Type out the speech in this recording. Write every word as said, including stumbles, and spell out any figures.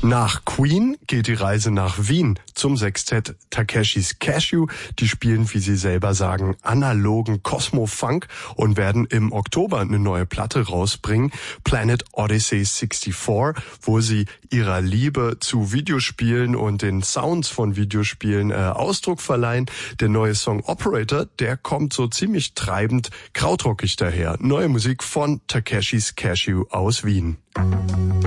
Nach Queen geht die Reise nach Wien zum Sextett Takeshis Cashew. Die spielen, wie sie selber sagen, analogen Cosmo-Funk und werden im Oktober eine neue Platte rausbringen, Planet Odyssey sechsundsiebzig, wo sie ihrer Liebe zu Videospielen und den Sounds von Videospielen äh, Ausdruck verleihen. Der neue Song Operator, der kommt so ziemlich treibend krautrockig daher. Neue Musik von Takeshis Cashew aus Wien.